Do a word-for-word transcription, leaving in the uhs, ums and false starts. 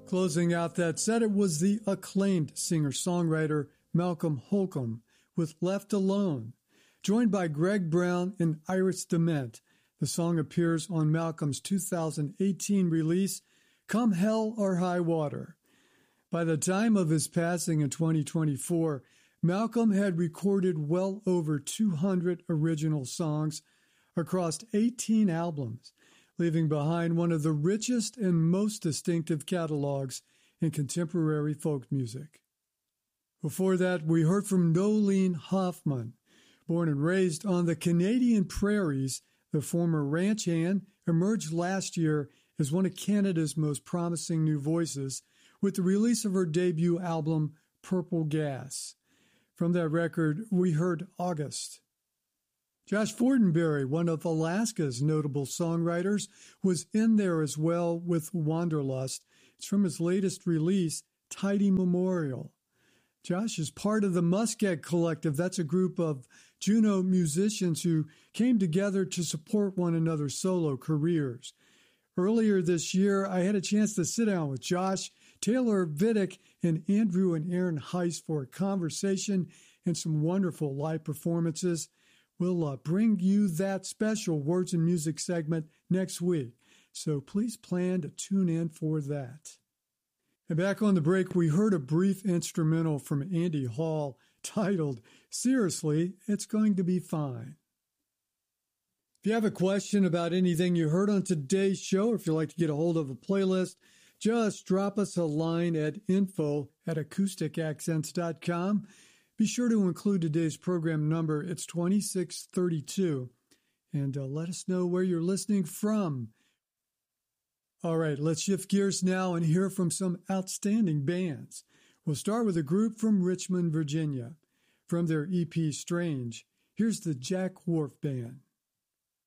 Closing out that set, it was the acclaimed singer-songwriter Malcolm Holcomb with Left Alone. Joined by Greg Brown and Iris DeMent, the song appears on Malcolm's two thousand eighteen release, Come Hell or High Water. By the time of his passing in twenty twenty-four, Malcolm had recorded well over two hundred original songs across eighteen albums, leaving behind one of the richest and most distinctive catalogs in contemporary folk music. Before that, we heard from Nolene Hoffman. Born and raised on the Canadian prairies, the former ranch hand emerged last year as one of Canada's most promising new voices with the release of her debut album, Purple Gas. From that record, we heard August. Josh Fortenberry, one of Alaska's notable songwriters, was in there as well with Wanderlust. It's from his latest release, Tidy Memorial. Josh is part of the Muscat Collective. That's a group of Juneau musicians who came together to support one another's solo careers. Earlier this year, I had a chance to sit down with Josh, Taylor Vidic, and Andrew and Aaron Heiss for a conversation and some wonderful live performances. We'll uh, bring you that special Words and Music segment next week, so please plan to tune in for that. And back on the break, we heard a brief instrumental from Andy Hall titled, Seriously, It's Going to Be Fine. If you have a question about anything you heard on today's show, or if you'd like to get a hold of a playlist, just drop us a line at info at acoustic accents dot com. Be sure to include today's program number. It's twenty-six thirty-two. And uh, let us know where you're listening from. All right, let's shift gears now and hear from some outstanding bands. We'll start with a group from Richmond, Virginia. From their E P Strange, here's the Jack Wharf Band.